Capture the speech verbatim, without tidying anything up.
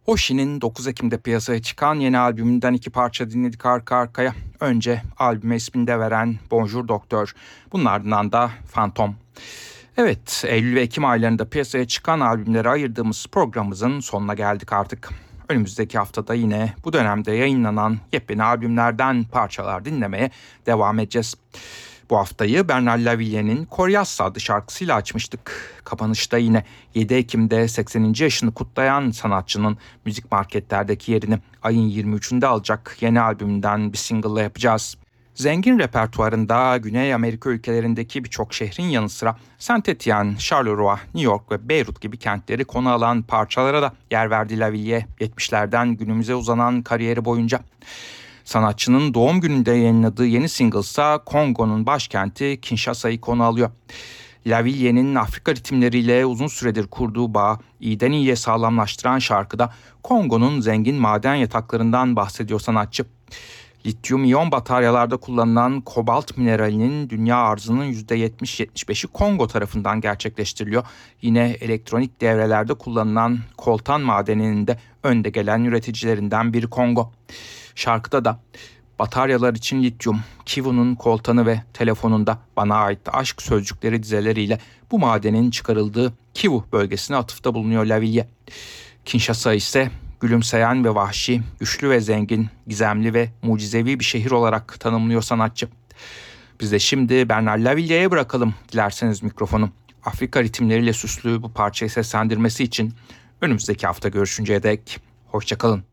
Hoshi'nin dokuz Ekim'de piyasaya çıkan yeni albümünden iki parça dinledik arka arkaya. Önce albüme ismini de veren Bonjour Docteur, bunun ardından da Phantom. Evet, Eylül ve Ekim aylarında piyasaya çıkan albümlere ayırdığımız programımızın sonuna geldik artık. Önümüzdeki haftada yine bu dönemde yayınlanan yepyeni albümlerden parçalar dinlemeye devam edeceğiz. Bu haftayı Bernard Lavillier'in Koryas adlı şarkısıyla açmıştık. Kapanışta yine yedi Ekim'de sekseninci yaşını kutlayan sanatçının müzik marketlerdeki yerini ayın yirmi üçünde alacak yeni albümünden bir single'la yapacağız. Zengin repertuarında Güney Amerika ülkelerindeki birçok şehrin yanı sıra Saint Etienne, Charleroi, New York ve Beyrut gibi kentleri konu alan parçalara da yer verdi Lavillier yetmişlerden günümüze uzanan kariyeri boyunca. Sanatçının doğum gününde yayınladığı yeni single ise Kongo'nun başkenti Kinshasa'yı konu alıyor. Lavillier'in Afrika ritimleriyle uzun süredir kurduğu bağı iyiden iyiye sağlamlaştıran şarkıda Kongo'nun zengin maden yataklarından bahsediyor sanatçı. Lityum iyon bataryalarda kullanılan kobalt mineralinin dünya arzının yüzde yetmiş yetmiş beşi Kongo tarafından gerçekleştiriliyor. Yine elektronik devrelerde kullanılan koltan madeninin de önde gelen üreticilerinden biri Kongo. Şarkıda da bataryalar için lityum, Kivu'nun koltanı ve telefonunda bana ait aşk sözcükleri dizeleriyle bu madenin çıkarıldığı Kivu bölgesine atıfta bulunuyor Lavillier. Kinshasa ise gülümseyen ve vahşi, güçlü ve zengin, gizemli ve mucizevi bir şehir olarak tanımlıyor sanatçı. Biz de şimdi Bernard Lavillier'e bırakalım dilerseniz mikrofonu. Afrika ritimleriyle süslü bu parçayı seslendirmesi için önümüzdeki hafta görüşünceye dek hoşçakalın.